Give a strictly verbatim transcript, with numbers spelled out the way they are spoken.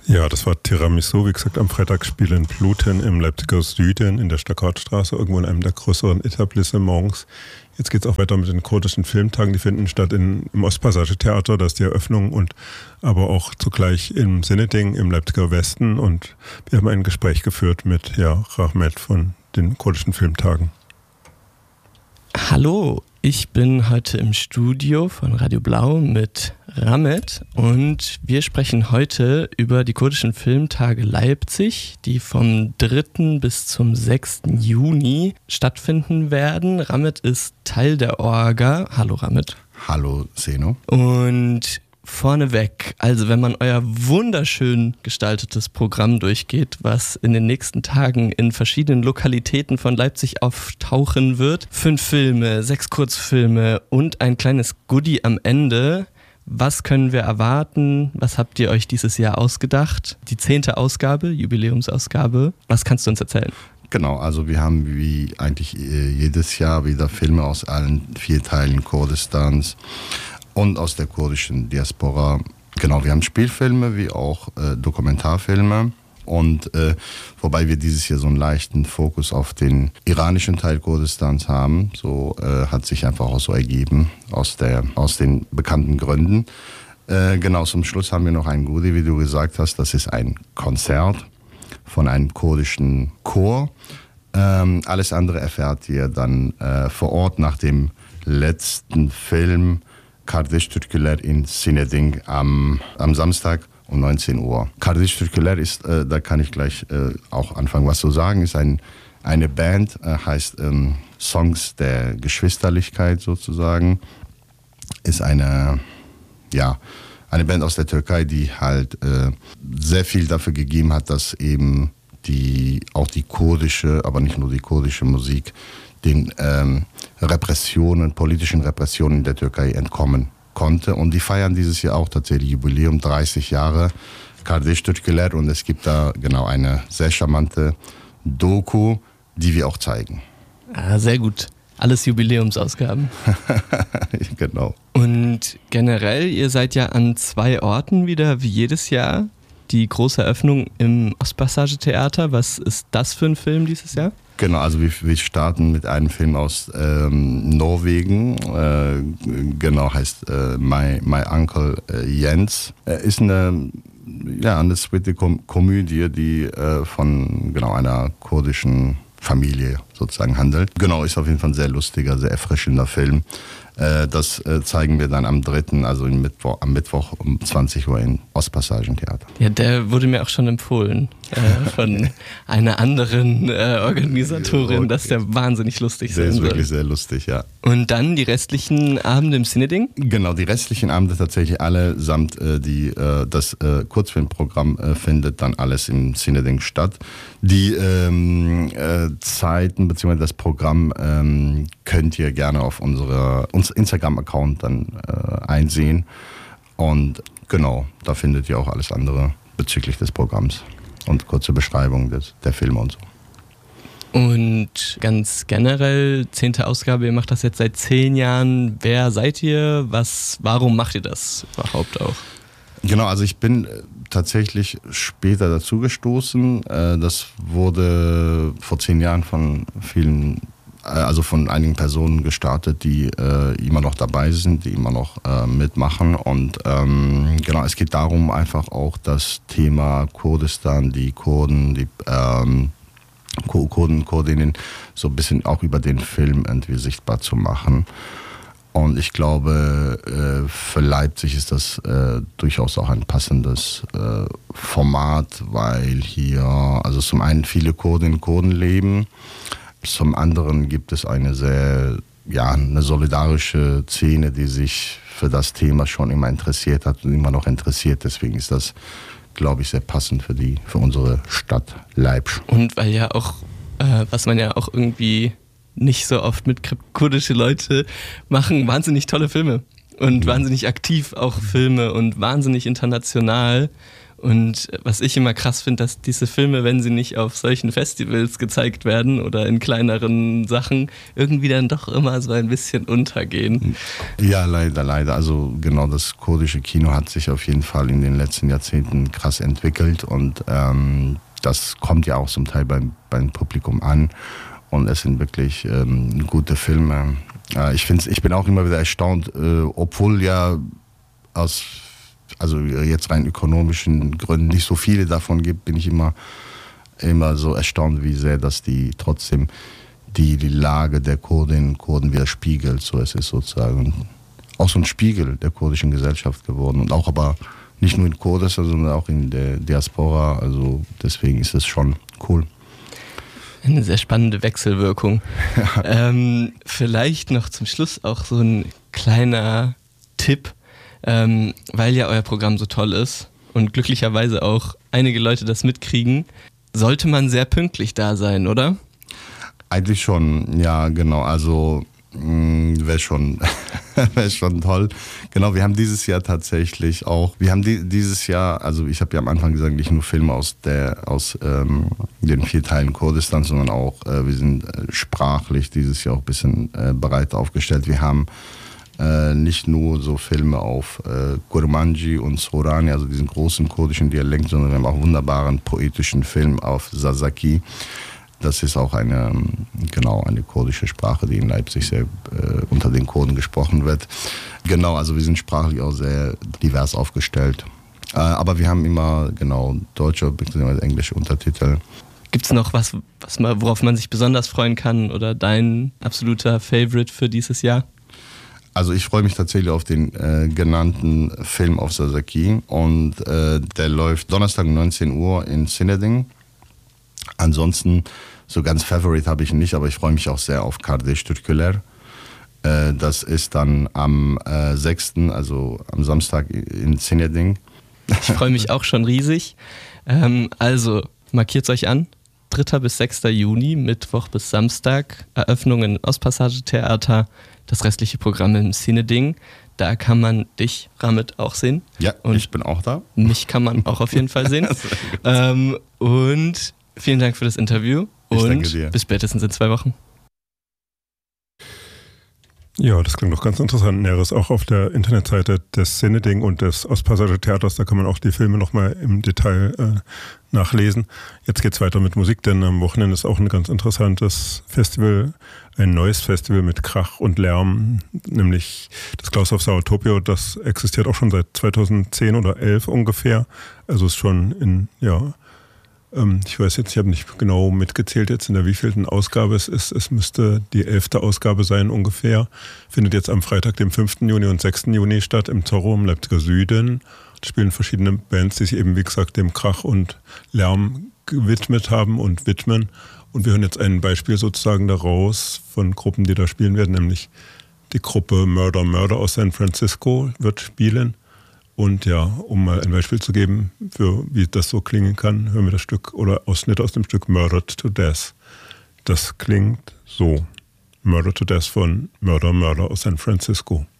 Ja, das war Tiramisu, wie gesagt, am Freitag spielen Bluten im Leipziger Süden in der Stakatstraße, irgendwo in einem der größeren Etablissements. Jetzt geht es auch weiter mit den kurdischen Filmtagen, die finden statt in, im Ostpassage-Theater, das ist die Eröffnung, und aber auch zugleich im Sineding im Leipziger Westen. Und wir haben ein Gespräch geführt mit ja, Rahmet von den kurdischen Filmtagen. Hallo, ich bin heute im Studio von Radio Blau mit Rahmet und wir sprechen heute über die kurdischen Filmtage Leipzig, die vom dritten bis zum sechsten Juni stattfinden werden. Rahmet ist Teil der Orga. Hallo Rahmet. Hallo Seno. Und vorneweg, also wenn man euer wunderschön gestaltetes Programm durchgeht, was in den nächsten Tagen in verschiedenen Lokalitäten von Leipzig auftauchen wird, fünf Filme, sechs Kurzfilme und ein kleines Goodie am Ende. Was können wir erwarten? Was habt ihr euch dieses Jahr ausgedacht? Die zehnte Ausgabe, Jubiläumsausgabe. Was kannst du uns erzählen? Genau, also wir haben wie eigentlich jedes Jahr wieder Filme aus allen vier Teilen Kurdistans und aus der kurdischen Diaspora. Genau, wir haben Spielfilme wie auch äh, Dokumentarfilme. Und äh, wobei wir dieses Jahr so einen leichten Fokus auf den iranischen Teil Kurdistans haben. So äh, hat sich einfach auch so ergeben aus, der, aus den bekannten Gründen. Äh, genau, zum Schluss haben wir noch ein Goodie, wie du gesagt hast. Das ist ein Konzert von einem kurdischen Chor. Ähm, alles andere erfährt ihr dann äh, vor Ort nach dem letzten Film Kardeş Türküler in Sineding am, am Samstag um neunzehn Uhr. Kardeş Türküler ist, äh, da kann ich gleich äh, auch anfangen, was zu sagen, ist ein, eine Band, äh, heißt ähm, Songs der Geschwisterlichkeit sozusagen. Ist eine, ja, eine Band aus der Türkei, die halt äh, sehr viel dafür gegeben hat, dass eben die, auch die kurdische, aber nicht nur die kurdische Musik, den ähm, Repressionen, politischen Repressionen in der Türkei entkommen konnte. Und die feiern dieses Jahr auch tatsächlich Jubiläum, dreißig Jahre Kardeş Türküler. Und es gibt da genau eine sehr charmante Doku, die wir auch zeigen. Ah, sehr gut. Alles Jubiläumsausgaben. Genau. Und generell, ihr seid ja an zwei Orten wieder, wie jedes Jahr. Die große Eröffnung im Ostpassage-Theater. Was ist das für ein Film dieses Jahr? Genau, also wir, wir starten mit einem Film aus ähm, Norwegen, äh, genau, heißt äh, My, My Uncle äh, Jens. Er ist eine, ja, eine sweete Kom- Komödie, die äh, von genau, einer kurdischen Familie sozusagen handelt. Genau, ist auf jeden Fall ein sehr lustiger, sehr erfrischender Film. Äh, das äh, zeigen wir dann am dritten, also im Mittwoch, am Mittwoch um zwanzig Uhr im Ostpassagentheater. Ja, der wurde mir auch schon empfohlen äh, von einer anderen äh, Organisatorin, okay, dass der wahnsinnig lustig sein soll. Der ist wirklich sehr lustig, ja. Und dann die restlichen Abende im Sineding? Genau, die restlichen Abende tatsächlich alle samt äh, die, äh, das äh, Kurzfilmprogramm äh, findet dann alles im Sineding statt. Die ähm, äh, Zeiten bzw. das Programm ähm, könnt ihr gerne auf unserer Instagram-Account dann äh, einsehen. Und genau, da findet ihr auch alles andere bezüglich des Programms und kurze Beschreibung des, der Filme und so. Und ganz generell, zehnte Ausgabe, ihr macht das jetzt seit zehn Jahren. Wer seid ihr? Was, warum macht ihr das überhaupt auch? Genau, also ich bin tatsächlich später dazugestoßen. Das wurde vor zehn Jahren von vielen, also von einigen Personen gestartet, die immer noch dabei sind, die immer noch mitmachen. Und genau, es geht darum, einfach auch das Thema Kurdistan, die Kurden, die Kurden, Kurdinnen so ein bisschen auch über den Film irgendwie sichtbar zu machen. Und ich glaube, für Leipzig ist das äh, durchaus auch ein passendes äh, Format, weil hier also zum einen viele Kurdinnen und Kurden leben, zum anderen gibt es eine sehr, ja, eine solidarische Szene, die sich für das Thema schon immer interessiert hat und immer noch interessiert. Deswegen ist das, glaube ich, sehr passend für die, für unsere Stadt Leipzig. Und weil ja auch, äh, was man ja auch irgendwie nicht so oft mitkriegt, kurdische Leute machen wahnsinnig tolle Filme und wahnsinnig aktiv auch Filme und wahnsinnig international. Und was ich immer krass finde, dass diese Filme, wenn sie nicht auf solchen Festivals gezeigt werden oder in kleineren Sachen, irgendwie dann doch immer so ein bisschen untergehen. Ja, leider, leider. Also genau, das kurdische Kino hat sich auf jeden Fall in den letzten Jahrzehnten krass entwickelt und ähm, das kommt ja auch zum Teil beim, beim Publikum an und es sind wirklich ähm, gute Filme. Äh, ich find's, ich bin auch immer wieder erstaunt, äh, obwohl ja aus, also jetzt rein ökonomischen Gründen nicht so viele davon gibt, bin ich immer, immer so erstaunt, wie sehr das die trotzdem die, die Lage der Kurdinnen und Kurden widerspiegelt. So, es ist sozusagen auch so ein Spiegel der kurdischen Gesellschaft geworden und auch aber nicht nur in Kurdistan, sondern auch in der Diaspora. Also deswegen ist es schon cool. Eine sehr spannende Wechselwirkung. ähm, vielleicht noch zum Schluss auch so ein kleiner Tipp, ähm, weil ja euer Programm so toll ist und glücklicherweise auch einige Leute das mitkriegen, sollte man sehr pünktlich da sein, oder? Eigentlich schon, ja, genau. Also wäre schon, wäre schon toll. Genau, wir haben dieses Jahr tatsächlich auch, wir haben die, dieses Jahr, also ich habe ja am Anfang gesagt, nicht nur Filme aus der aus ähm, den vier Teilen Kurdistan, sondern auch, äh, wir sind äh, sprachlich dieses Jahr auch ein bisschen äh, breit aufgestellt. Wir haben äh, nicht nur so Filme auf äh, Kurmanji und Sorani, also diesen großen kurdischen Dialekt, sondern wir haben auch wunderbaren poetischen Film auf Sazaki. Das ist auch eine, genau, eine kurdische Sprache, die in Leipzig sehr äh, unter den Kurden gesprochen wird. Genau, also wir sind sprachlich auch sehr divers aufgestellt. Äh, aber wir haben immer, genau, deutsche bzw. englische Untertitel. Gibt es noch was, was man, worauf man sich besonders freuen kann oder dein absoluter Favorite für dieses Jahr? Also ich freue mich tatsächlich auf den äh, genannten Film auf Sazaki und äh, der läuft Donnerstag um neunzehn Uhr in Sineding. Ansonsten so ganz Favorite habe ich nicht, aber ich freue mich auch sehr auf Kardeş Türküler. Äh, das ist dann am äh, sechsten, also am Samstag in Sineding. Ich freue mich auch schon riesig. Ähm, also markiert euch an. dritter bis sechster Juni, Mittwoch bis Samstag, Eröffnungen im Ostpassage-Theater, das restliche Programm im Sineding. Da kann man dich, Ramit, auch sehen. Ja, und ich bin auch da. Mich kann man auch auf jeden Fall sehen. ähm, und vielen Dank für das Interview und bis spätestens in zwei Wochen. Ja, das klingt doch ganz interessant. Näheres auch auf der Internetseite des Sineding und des Ostpassage-Theaters. Da kann man auch die Filme nochmal im Detail äh, nachlesen. Jetzt geht's weiter mit Musik, denn am Wochenende ist auch ein ganz interessantes Festival, ein neues Festival mit Krach und Lärm, nämlich das Klaushof Sauertopio. Das existiert auch schon seit zweitausendzehn oder elf ungefähr. Also ist schon in, ja, ich weiß jetzt, ich habe nicht genau mitgezählt jetzt in der wievielten Ausgabe es ist. Es müsste die elfte Ausgabe sein ungefähr. Findet jetzt am Freitag, dem fünften Juni und sechsten Juni statt im Zorro im Leipziger Süden. Da spielen verschiedene Bands, die sich eben, wie gesagt, dem Krach und Lärm gewidmet haben und widmen. Und wir hören jetzt ein Beispiel sozusagen daraus von Gruppen, die da spielen werden, nämlich die Gruppe Murder Murder aus San Francisco wird spielen. Und ja, um mal ein Beispiel zu geben, für wie das so klingen kann, hören wir das Stück oder Ausschnitt aus dem Stück Murdered to Death. Das klingt so. Murdered to Death von Murder Murder aus San Francisco.